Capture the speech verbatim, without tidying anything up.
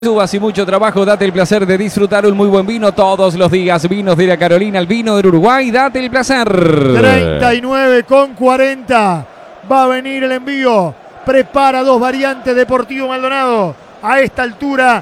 Subas y mucho trabajo, date el placer de disfrutar un muy buen vino todos los días. Vinos de la Carolina, el vino del Uruguay, date el placer. treinta y nueve con cuarenta. Va a venir el envío. Prepara dos variantes Deportivo Maldonado. A esta altura